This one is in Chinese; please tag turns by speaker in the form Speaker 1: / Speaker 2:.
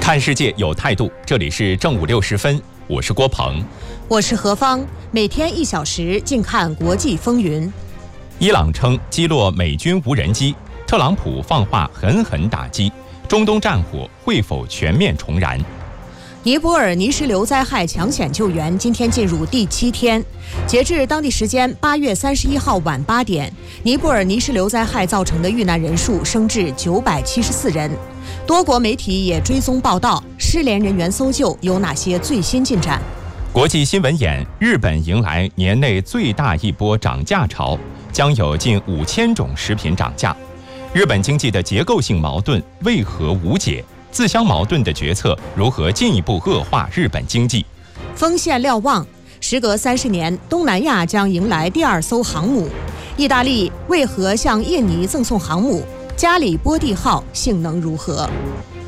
Speaker 1: 看世界有态度，这里是正午6时分，我是郭鹏，
Speaker 2: 我是何芳，每天1小时，静看国际风云。
Speaker 1: 伊朗称击落美军无人机，特朗普放话狠狠打击，中东战火会否全面重燃？
Speaker 2: 尼泊尔泥石流灾害抢险救援今天进入第7天，截至当地时间8月31号晚8点，尼泊尔泥石流灾害造成的遇难人数升至974人。多国媒体也追踪报道失联人员搜救有哪些最新进展。
Speaker 1: 国际新闻眼：日本迎来年内最大一波涨价潮，将有近5000种食品涨价。日本经济的结构性矛盾为何无解？自相矛盾的决策如何进一步恶化日本经济？
Speaker 2: 锋线瞭望：时隔30年，东南亚将迎来第2艘航母。意大利为何向印尼赠送航母？加里波第号性能如何？